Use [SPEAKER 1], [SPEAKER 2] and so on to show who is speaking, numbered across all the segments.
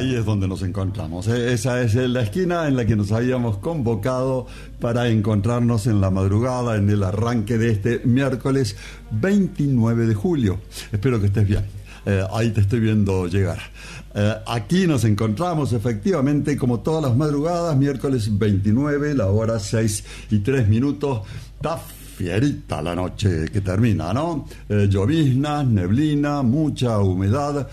[SPEAKER 1] ahí es donde nos encontramos. Esa es la esquina en la que nos habíamos convocado para encontrarnos en la madrugada, en el arranque de este miércoles 29 de julio. Espero que estés bien. Ahí te estoy viendo llegar. Aquí nos encontramos efectivamente como todas las madrugadas, miércoles 29, la hora 6:03. Está fierita la noche que termina, ¿no? Lloviznas, neblina, mucha humedad.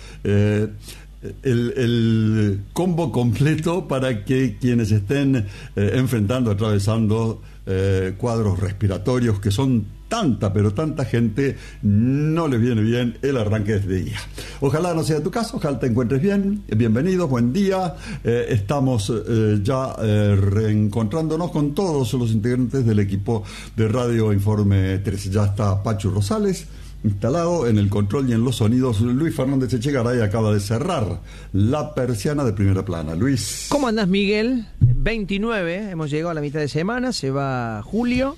[SPEAKER 1] El combo completo para que quienes estén enfrentando, atravesando cuadros respiratorios que son tanta gente, no les viene bien el arranque de este día. Ojalá no sea tu caso, ojalá te encuentres bien. Bienvenidos, buen día. Estamos ya reencontrándonos con todos los integrantes del equipo de Radio Informe 13. Ya está Pachu Rosales instalado en el control y en los sonidos. Luis Fernández Echegaray acaba de cerrar la persiana de primera plana. Luis.
[SPEAKER 2] ¿Cómo andás, Miguel? 29, hemos llegado a la mitad de semana, se va julio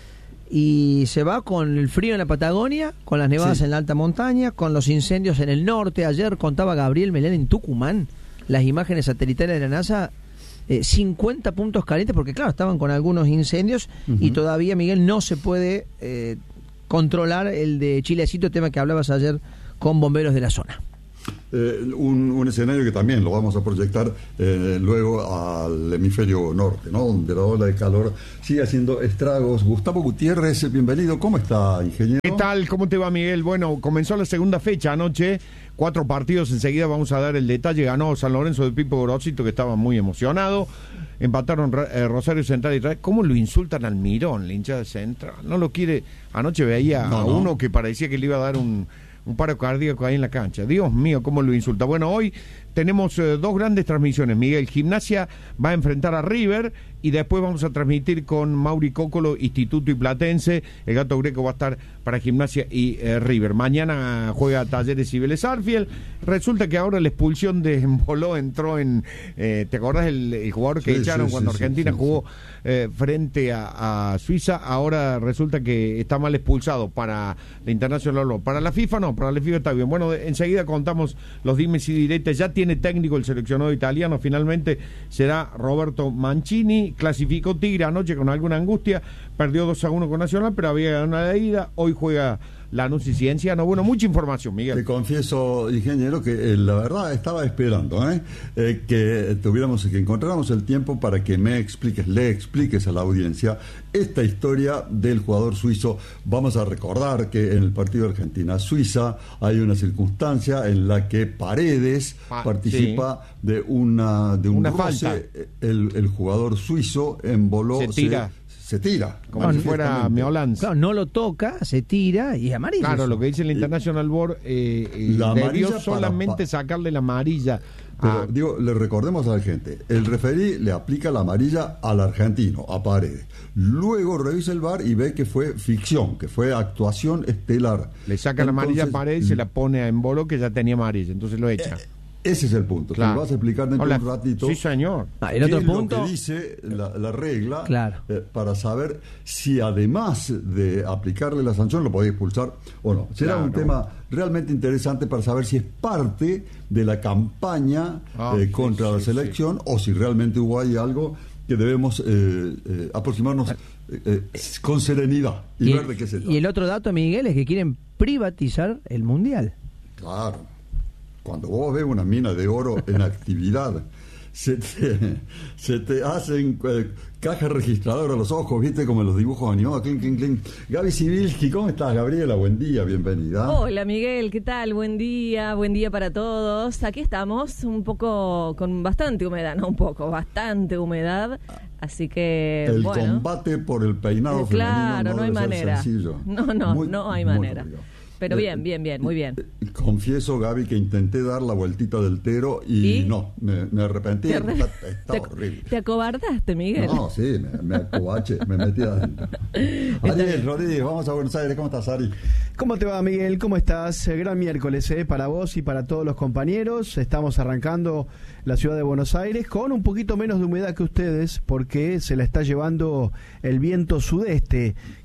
[SPEAKER 2] y se va con el frío en la Patagonia, con las nevadas en la alta montaña, con los incendios en el norte. Ayer contaba Gabriel Melén en Tucumán las imágenes satelitales de la NASA, 50 puntos calientes, porque claro, estaban con algunos incendios y todavía, Miguel, no se puede controlar el de Chilecito, tema que hablabas ayer con bomberos de la zona.
[SPEAKER 1] Un escenario que también lo vamos a proyectar luego al hemisferio norte, ¿no? Donde la ola de calor sigue haciendo estragos. Gustavo Gutiérrez, bienvenido. ¿Cómo está, ingeniero?
[SPEAKER 3] ¿Qué tal? ¿Cómo te va, Miguel? Bueno, comenzó la segunda fecha anoche, 4 partidos, enseguida vamos a dar el detalle. Ganó San Lorenzo de Pipo Gorosito, que estaba muy emocionado. Empataron Rosario Central y Real. ¿Cómo lo insultan al Mirón, la hinchada de Central? No lo quiere. Anoche veía a uno que parecía que le iba a dar un paro cardíaco ahí en la cancha. Dios mío, cómo lo insulta. Bueno, hoy tenemos 2 grandes transmisiones, Miguel. Gimnasia va a enfrentar a River y después vamos a transmitir con Mauri Cócolo, Instituto y Platense. El Gato Greco va a estar para Gimnasia y River. Mañana juega Talleres y Vélez Sarsfield. Resulta que ahora la expulsión de Embolo entró en... ¿te acordás el jugador que echaron cuando Argentina jugó frente a Suiza? Ahora resulta que está mal expulsado para la Internacional. Para la FIFA no, para la FIFA está bien. Bueno, enseguida contamos los dimes y diretes. Ya tiene técnico el seleccionado italiano, finalmente será Roberto Mancini. Clasificó Tigre anoche con alguna angustia, perdió 2-1 con Nacional, pero había ganado la ida. Hoy juega Lanús y Cienciano. Bueno, mucha información, Miguel.
[SPEAKER 1] Te confieso, ingeniero, que la verdad estaba esperando que encontráramos el tiempo para que le expliques a la audiencia esta historia del jugador suizo. Vamos a recordar que en el partido Argentina-Suiza hay una circunstancia en la que Paredes participa de una roce.
[SPEAKER 3] Falta.
[SPEAKER 1] El jugador suizo Embolo se tira.
[SPEAKER 3] Como si fuera Meolans.
[SPEAKER 2] Claro, no lo toca, se tira y amarilla.
[SPEAKER 3] Claro, lo que dice el International Board, debió solamente sacarle la amarilla.
[SPEAKER 1] Pero le recordemos a la gente, el referí le aplica la amarilla al argentino, a Paredes. Luego revisa el VAR y ve que fue ficción, que fue actuación estelar.
[SPEAKER 3] Le saca la amarilla a Paredes y se la pone a Embolo, que ya tenía amarilla, entonces lo echa.
[SPEAKER 1] Ese es el punto.
[SPEAKER 3] Claro.
[SPEAKER 1] Te lo vas a explicar dentro de un ratito.
[SPEAKER 3] Sí, señor.
[SPEAKER 2] El otro punto,
[SPEAKER 1] lo que dice la regla,
[SPEAKER 2] claro,
[SPEAKER 1] para saber si además de aplicarle la sanción lo podía expulsar o no. Será un tema realmente interesante para saber si es parte de la campaña contra la selección o si realmente hubo ahí algo que debemos aproximarnos con serenidad y ver de qué se trata.
[SPEAKER 2] Y el otro dato, Miguel, es que quieren privatizar el Mundial.
[SPEAKER 1] Claro. Cuando vos ves una mina de oro en actividad, se te hacen cajas registradoras a los ojos, ¿viste? Como en los dibujos animados. Clink, clink, clink. Gaby Sibilski, ¿cómo estás, Gabriela? Buen día, bienvenida.
[SPEAKER 4] Hola, Miguel, ¿qué tal? Buen día para todos. Aquí estamos, un poco con bastante humedad, no un poco, bastante humedad. Así que,
[SPEAKER 1] el combate por el peinado
[SPEAKER 4] femenino no hay manera.
[SPEAKER 1] Sencillo.
[SPEAKER 4] No hay manera. Pero bien, muy bien.
[SPEAKER 1] Confieso, Gaby, que intenté dar la vueltita del Tero y no, me arrepentí. Está horrible.
[SPEAKER 4] ¿Te acobardaste, Miguel?
[SPEAKER 1] No, sí, me acobaché, me metí adentro. Ariel Rodríguez, vamos a Buenos Aires. ¿Cómo estás, Ari?
[SPEAKER 5] ¿Cómo te va, Miguel? ¿Cómo estás? Gran miércoles para vos y para todos los compañeros. Estamos arrancando la ciudad de Buenos Aires con un poquito menos de humedad que ustedes, porque se la está llevando el viento sudeste,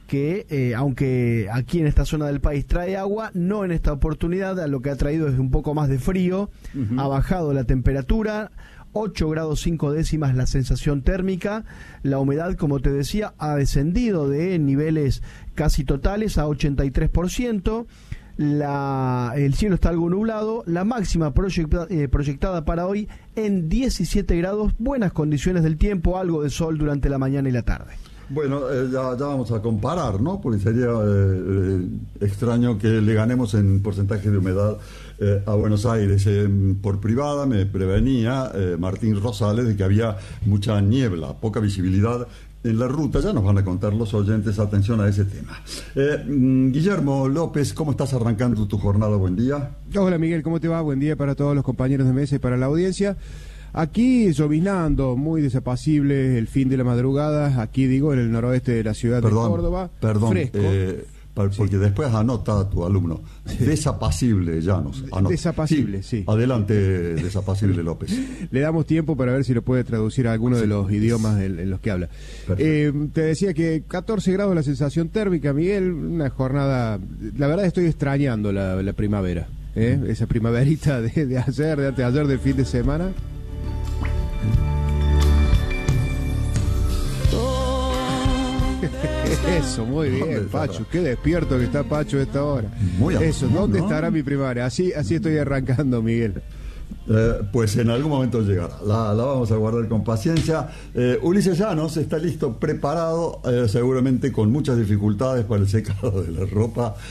[SPEAKER 5] que aunque aquí en esta zona del país trae agua, no en esta oportunidad, lo que ha traído es un poco más de frío, ha bajado la temperatura, 8 grados 5 décimas la sensación térmica, la humedad, como te decía, ha descendido de niveles casi totales a 83%, el cielo está algo nublado, la máxima proyectada para hoy en 17 grados, buenas condiciones del tiempo, algo de sol durante la mañana y la tarde.
[SPEAKER 1] Bueno, ya vamos a comparar, ¿no? Porque sería extraño que le ganemos en porcentaje de humedad a Buenos Aires. Por privada me prevenía Martín Rosales de que había mucha niebla, poca visibilidad en la ruta. Ya nos van a contar los oyentes, atención a ese tema. Guillermo López, ¿cómo estás arrancando tu jornada? Buen día.
[SPEAKER 6] Hola Miguel, ¿cómo te va? Buen día para todos los compañeros de mesa y para la audiencia. Aquí lloviznando, muy desapacible el fin de la madrugada, aquí digo, en el noroeste de la ciudad de Córdoba.
[SPEAKER 1] Perdón,
[SPEAKER 6] fresco.
[SPEAKER 1] Porque después anota tu alumno. Desapacible, Llanos.
[SPEAKER 6] Desapacible, sí.
[SPEAKER 1] Adelante, Desapacible López.
[SPEAKER 6] Le damos tiempo para ver si lo puede traducir a alguno de los idiomas en los que habla. Te decía que 14 grados la sensación térmica, Miguel, una jornada... La verdad estoy extrañando la primavera, esa primaverita de ayer, de antes de ayer, del fin de semana. Eso, muy bien, Pacho, qué despierto que está Pacho a esta hora. Eso, ¿dónde estará mi primaria? Así estoy arrancando, Miguel.
[SPEAKER 1] Pues en algún momento llegará, la vamos a guardar con paciencia. Ulises Llanos está listo, preparado, seguramente con muchas dificultades para el secado de la ropa.